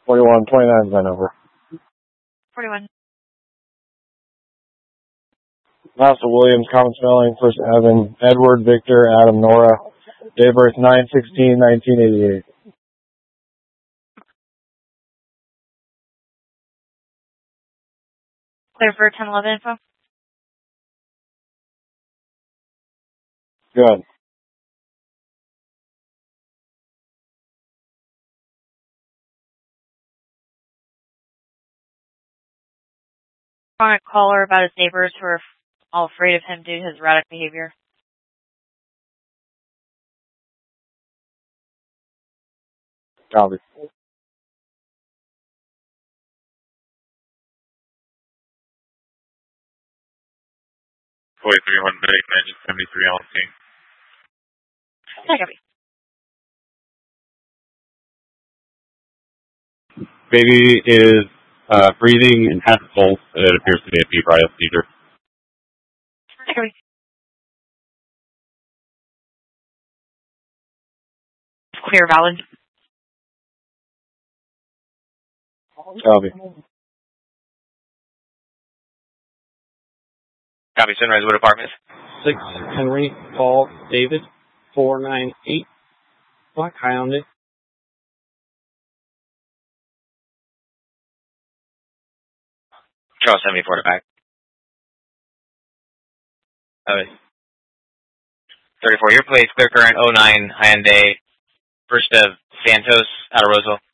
4129 is my number. 41. House of Williams, common spelling, first Evan, Edward, Victor, Adam, Nora, date of birth 9/16/1988. Clear for 1011 info? Good. Chronic caller about his neighbors who are all afraid of him due to his erratic behavior. Copy. Yeah, copy. Baby is breathing and has a pulse. It appears to be a febrile seizure. Yeah, copy. Clear valid. Copy. Copy, Sunrise Wood Apartments. 6 Henry Paul David 498 Black Hyundai. Charles 74 to back. Okay. 34, your place, clear current 09 Hyundai, first of Santos, out of Roseville.